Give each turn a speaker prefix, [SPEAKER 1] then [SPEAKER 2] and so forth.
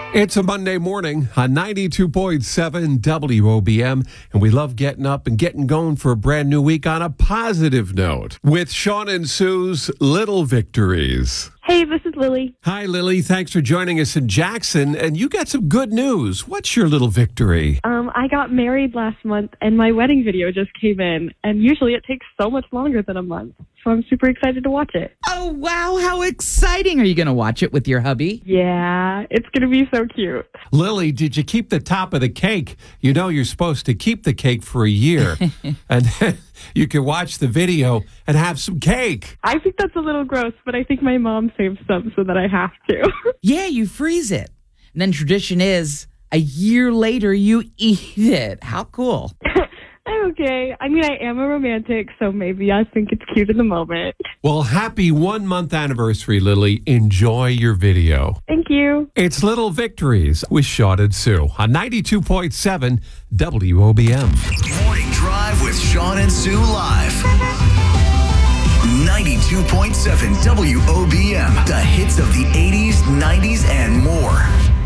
[SPEAKER 1] It's a Monday morning on 92.7 WOBM, and we love getting up and getting going for a brand new week on a positive note with Sean and Sue's Little Victories.
[SPEAKER 2] Hey, this is Lily.
[SPEAKER 1] Hi, Lily. Thanks for joining us in Jackson, and you got some good news. What's your little victory?
[SPEAKER 2] I got married last month, and my wedding video just came in, and usually it takes so much longer than a month, so I'm super excited to watch it.
[SPEAKER 3] Oh, wow. How exciting. Are you going to watch it with your hubby?
[SPEAKER 2] Yeah, it's going to be so cute.
[SPEAKER 1] Lily, did you keep the top of the cake? You know you're supposed to keep the cake for a year, and then you can watch the video and have some cake.
[SPEAKER 2] I think that's a little gross, but I think my mom saved some so that I have to.
[SPEAKER 3] Yeah, you freeze it. And then tradition is a year later, you eat it. How cool.
[SPEAKER 2] I'm okay. I mean, I am a romantic, so maybe I think it's cute in the moment.
[SPEAKER 1] Well, happy 1 month anniversary, Lily. Enjoy your video.
[SPEAKER 2] Thank you.
[SPEAKER 1] It's Little Victories with Sean and Sue on 92.7 WOBM.
[SPEAKER 4] Morning Drive with Sean and Sue live. 92.7 WOBM. The hits of the 80s, 90s, and more.